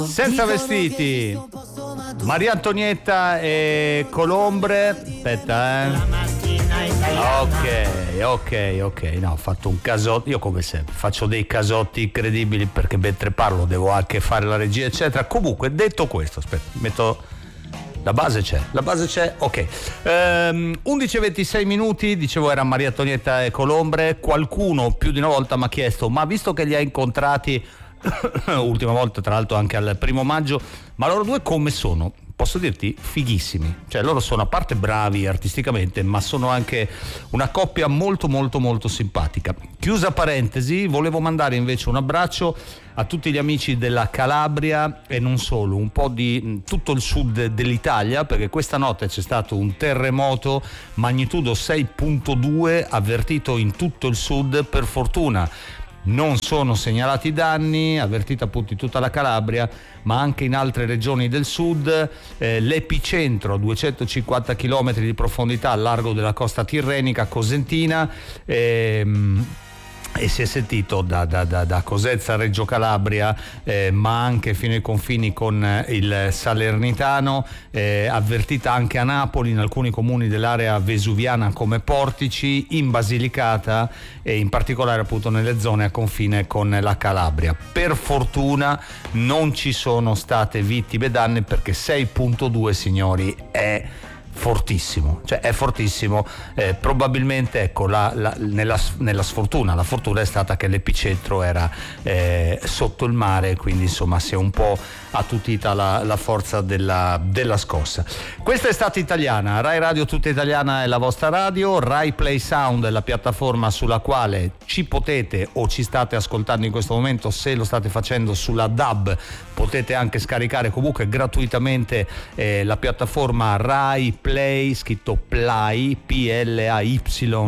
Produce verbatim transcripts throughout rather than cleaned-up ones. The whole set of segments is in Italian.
Senza vestiti, Maria Antonietta e Colombre. Aspetta, eh. Ok, ok, ok. No, ho fatto un casotto. Io, come sempre, faccio dei casotti incredibili perché mentre parlo devo anche fare la regia, eccetera. Comunque, detto questo, aspetta, metto. La base c'è, la base c'è, ok. Um, undici e ventisei minuti, dicevo, era Maria Antonietta e Colombre. Qualcuno più di una volta mi ha chiesto, ma visto che li ha incontrati ultima volta tra l'altro anche al primo maggio, ma loro due come sono? Posso dirti fighissimi, cioè loro sono a parte bravi artisticamente, ma sono anche una coppia molto molto molto simpatica. Chiusa parentesi, volevo mandare invece un abbraccio a tutti gli amici della Calabria e non solo, un po' di tutto il sud dell'Italia, perché questa notte c'è stato un terremoto magnitudo sei virgola due avvertito in tutto il sud. Per fortuna non sono segnalati danni, avvertita appunto in tutta la Calabria, ma anche in altre regioni del sud. Eh, l'epicentro a duecentocinquanta chilometri di profondità al largo della costa tirrenica cosentina. Ehm, e si è sentito da, da, da, da Cosenza a Reggio Calabria, eh, ma anche fino ai confini con il Salernitano, eh, avvertita anche a Napoli, in alcuni comuni dell'area vesuviana come Portici, in Basilicata e in particolare appunto nelle zone a confine con la Calabria. Per fortuna non ci sono state vittime e danni, perché sei virgola due, signori, è fortissimo, cioè è fortissimo. Eh, probabilmente ecco la, la, nella, nella sfortuna, la fortuna è stata che l'epicentro era eh, sotto il mare, quindi insomma si è un po' attutita la, la forza della, della scossa. Questa è stata Italiana, Rai Radio Tutta Italiana è la vostra radio, Rai Play Sound è la piattaforma sulla quale ci potete o ci state ascoltando in questo momento. Se lo state facendo sulla D A B potete anche scaricare comunque gratuitamente eh, la piattaforma Rai Play, scritto Play, P L A Y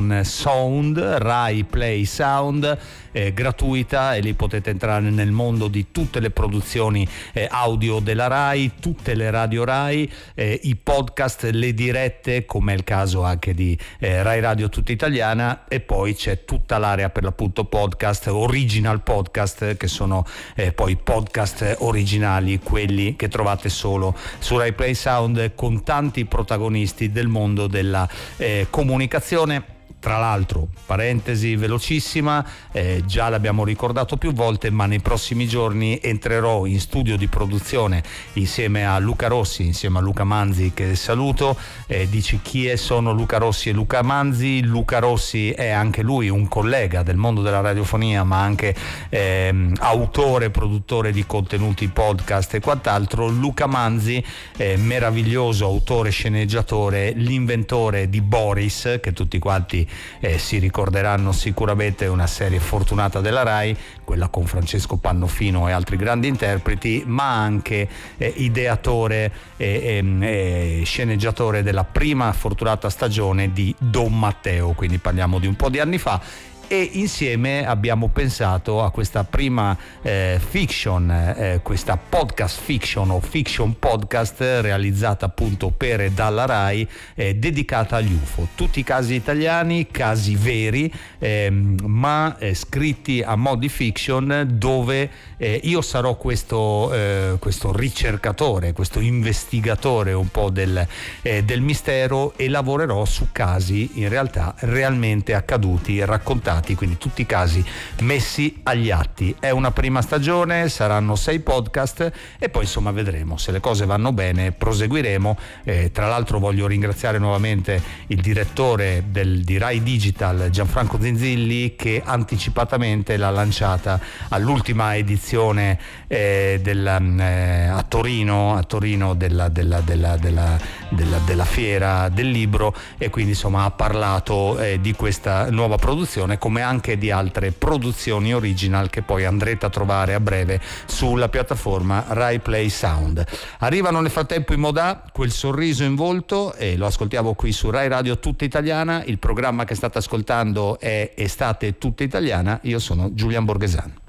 Sound, Rai Play Sound, eh, gratuita, e lì potete entrare nel mondo di tutte le produzioni eh, audio della Rai, tutte le radio Rai, eh, i podcast, le dirette, come è il caso anche di eh, Rai Radio Tutta Italiana, e poi c'è tutta l'area per l'appunto podcast, original podcast, che sono eh, poi podcast originali, quelli che trovate solo su Rai Play Sound, con tanti protagonisti del mondo della eh, comunicazione. Tra l'altro, parentesi velocissima, eh, già l'abbiamo ricordato più volte, ma nei prossimi giorni entrerò in studio di produzione insieme a Luca Rossi, insieme a Luca Manzi, che saluto. Eh, dici chi è, sono Luca Rossi e Luca Manzi? Luca Rossi è anche lui un collega del mondo della radiofonia, ma anche ehm, autore, produttore di contenuti podcast e quant'altro. Luca Manzi, eh, meraviglioso autore, sceneggiatore, l'inventore di Boris, che tutti quanti Eh, si ricorderanno sicuramente, una serie fortunata della Rai, quella con Francesco Pannofino e altri grandi interpreti, ma anche eh, ideatore e eh, eh, sceneggiatore della prima fortunata stagione di Don Matteo, quindi parliamo di un po' di anni fa. E insieme abbiamo pensato a questa prima eh, fiction, eh, questa podcast fiction o fiction podcast realizzata appunto per e dalla Rai, eh, dedicata agli U F O. Tutti i casi italiani, casi veri, eh, ma eh, scritti a mo' di fiction, dove eh, io sarò questo, eh, questo ricercatore, questo investigatore un po' del, eh, del mistero, e lavorerò su casi in realtà realmente accaduti, raccontati, quindi tutti i casi messi agli atti. È una prima stagione, saranno sei podcast e poi insomma vedremo, se le cose vanno bene proseguiremo. Eh, tra l'altro voglio ringraziare nuovamente il direttore del, di Rai Digital, Gianfranco Zinzilli, che anticipatamente l'ha lanciata all'ultima edizione eh, della, eh, a Torino, a Torino della, della, della, della, della, della fiera del libro, e quindi insomma ha parlato eh, di questa nuova produzione, come anche di altre produzioni original che poi andrete a trovare a breve sulla piattaforma Rai Play Sound. Arrivano nel frattempo i Modà, quel sorriso in volto, e lo ascoltiamo qui su Rai Radio Tutta Italiana. Il programma che state ascoltando è Estate Tutta Italiana. Io sono Giulian Borghesan.